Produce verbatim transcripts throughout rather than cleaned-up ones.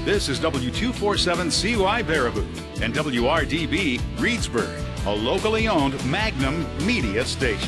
This is W two forty-seven C Y Baraboo and W R D B Reedsburg, a locally owned Magnum media station.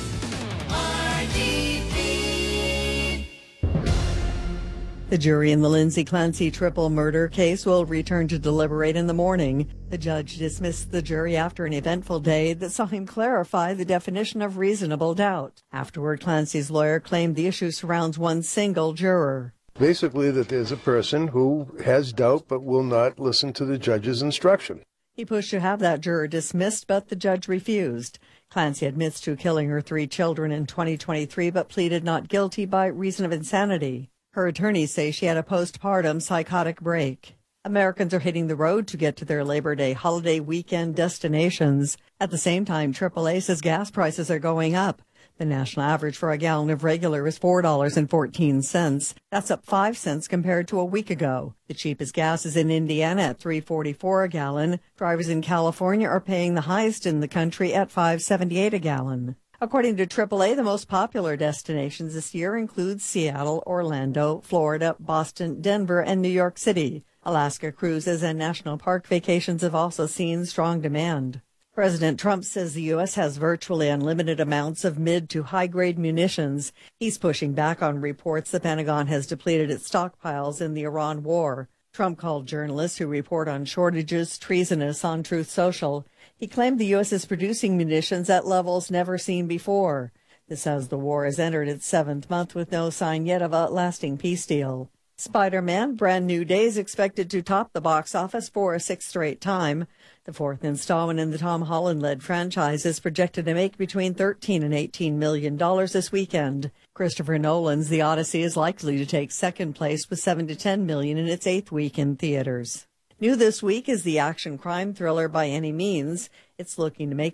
The jury in the Lindsay Clancy triple murder case will return to deliberate in the morning. The judge dismissed the jury after an eventful day that saw him clarify the definition of reasonable doubt. Afterward, Clancy's lawyer claimed the issue surrounds one single juror. Basically, that there's a person who has doubt but will not listen to the judge's instruction. He pushed to have that juror dismissed, but the judge refused. Clancy admits to killing her three children in twenty twenty-three, but pleaded not guilty by reason of insanity. Her attorneys say she had a postpartum psychotic break. Americans are hitting the road to get to their Labor Day holiday weekend destinations. At the same time, triple A says gas prices are going up. The national average for a gallon of regular is four dollars and fourteen cents. That's up five cents compared to a week ago. The cheapest gas is in Indiana at three dollars and forty-four cents a gallon. Drivers in California are paying the highest in the country at five dollars and seventy-eight cents a gallon. According to triple A, the most popular destinations this year include Seattle, Orlando, Florida, Boston, Denver, and New York City. Alaska cruises and national park vacations have also seen strong demand. President Trump says the U S has virtually unlimited amounts of mid to high-grade munitions. He's pushing back on reports the Pentagon has depleted its stockpiles in the Iran war. Trump called journalists who report on shortages treasonous on Truth Social. He claimed the U S is producing munitions at levels never seen before. This as the war has entered its seventh month with no sign yet of a lasting peace deal. Spider-Man Brand New Day is expected to top the box office for a sixth straight time. The fourth installment in the Tom Holland-led franchise is projected to make between thirteen and eighteen million dollars this weekend. Christopher Nolan's The Odyssey is likely to take second place with seven to ten million in its eighth week in theaters. New this week is the action crime thriller By Any Means. It's looking to make